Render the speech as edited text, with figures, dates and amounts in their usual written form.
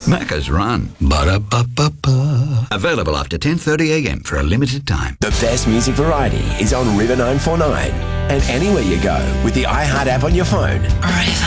Macca's Run. Ba-da-ba-ba-ba. Available after 10:30am for a limited time. The best music variety is on River 949 and anywhere you go with the iHeart app on your phone. River.